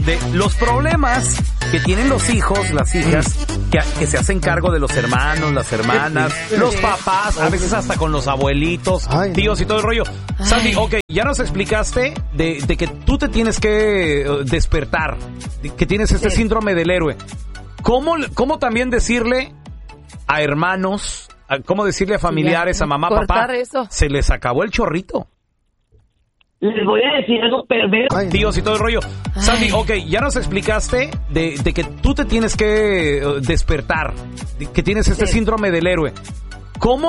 de los problemas que tienen los hijos, las hijas, que se hacen cargo de los hermanos, las hermanas, los papás, a veces hasta con los abuelitos, tíos y todo el rollo. Sandy, ok, ya nos explicaste de que tú te tienes que despertar, que tienes este síndrome del héroe. ¿Cómo también decirle a hermanos, cómo decirle a familiares, a mamá, papá, eso. se les acabó el chorrito? Les voy a decir algo perverso. Tíos y todo el rollo. Sandy, ok, ya nos explicaste de que tú te tienes que despertar, que tienes este síndrome del héroe. ¿Cómo